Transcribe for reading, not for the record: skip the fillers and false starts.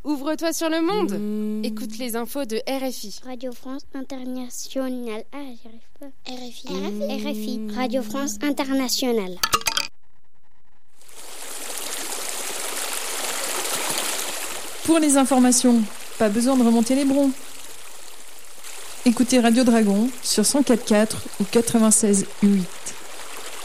Ouvre-toi sur le monde. Écoute les infos de RFI. Radio France Internationale. Ah, j'y arrive pas. RFI. Radio France Internationale. Pour les informations, pas besoin de remonter les broncs. Écoutez Radio Dragon sur 104.4 ou 96.8.